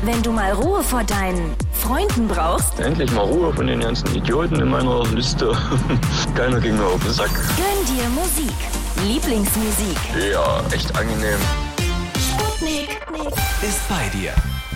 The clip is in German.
Wenn du mal Ruhe vor deinen Freunden brauchst, Endlich mal Ruhe von den ganzen Idioten in meiner Liste. Keiner ging mir auf den Sack. gönn dir Musik. Lieblingsmusik. Ja, echt angenehm. Sputnik ist bei dir.